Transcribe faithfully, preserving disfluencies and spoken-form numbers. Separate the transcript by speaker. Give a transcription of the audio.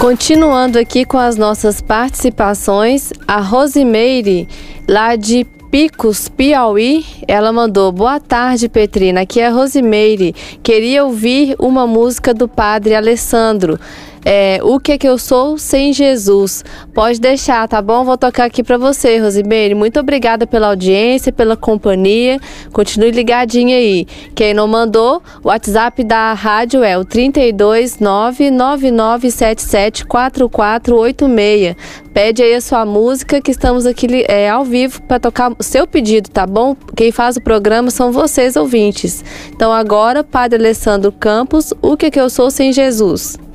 Speaker 1: Continuando aqui com as nossas participações, a Rosimeire, lá de Picos, Piauí, ela mandou: boa tarde, Petrina, aqui é a Rosimeire, queria ouvir uma música do Padre Alessandro, é, O que é que eu sou sem Jesus. Pode deixar, tá bom? Vou tocar aqui pra você, Rosimeire. Muito obrigada pela audiência, pela companhia, continue ligadinha aí. Quem não mandou, o WhatsApp da rádio é o trinta e dois, nove nove nove sete sete, quatro quatro oito seis. Pede aí a sua música, que estamos aqui é, ao vivo para tocar o seu pedido, tá bom? Quem faz o programa são vocês, ouvintes. Então agora, Padre Alessandro Campos, O que é que eu sou sem Jesus?